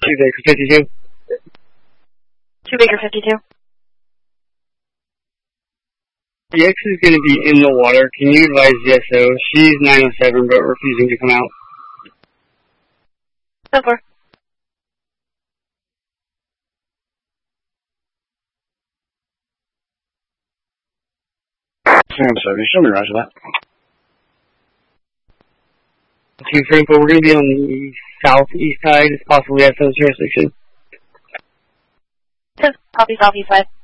2 Baker 52. 2 Baker 52. The X is going to be in the water. Can you advise the SO? She's 907 but refusing to come out. So far. Sam 70, show me roger that. 2 Franco, we're going to be on the southeast side. It's possibly SO's jurisdiction. Copy, southeast side.